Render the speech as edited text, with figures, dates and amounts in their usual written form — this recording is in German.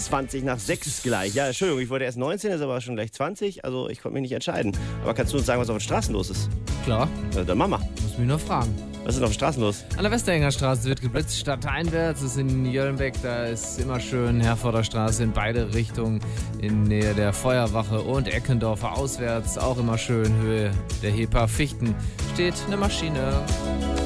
20 nach 6 gleich. Ja, Entschuldigung, ich wollte erst 19, ist aber schon gleich 20. Also ich konnte mich nicht entscheiden. Aber kannst du uns sagen, was auf den Straßen los ist? Klar, Dann mach mal. muss mich nur fragen. Was ist denn auf den Straßen los? An der Westerhänger Straße wird geblitzt, stadteinwärts. Das ist in Jöllenbeck, da ist immer schön. Herforder Straße in beide Richtungen, in Nähe der Feuerwache und Eckendorfer auswärts. Auch immer schön, Höhe der Hepa Fichten steht eine Maschine.